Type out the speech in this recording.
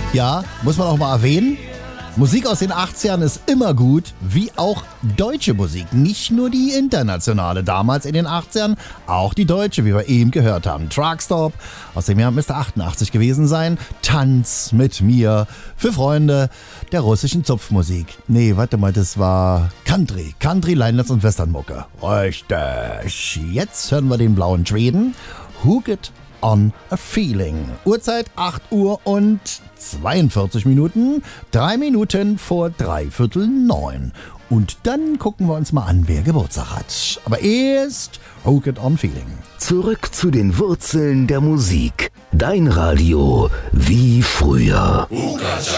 Ja, muss man auch mal erwähnen. Musik aus den 80ern ist immer gut, wie auch deutsche Musik. Nicht nur die internationale, damals in den 80ern, auch die deutsche, wie wir eben gehört haben. Truckstop, aus dem Jahr müsste 88 gewesen sein. Tanz mit mir, für Freunde der russischen Zupfmusik. Nee, warte mal, das war Country, Leinwand und Westernmucke. Richtig. Jetzt hören wir den blauen Schweden. Hooked on a Feeling. Uhrzeit 8 Uhr und 42 Minuten, 3 Minuten vor 8:45. Und dann gucken wir uns mal an, wer Geburtstag hat. Aber erst Hooked on Feeling. Zurück zu den Wurzeln der Musik. Dein Radio wie früher.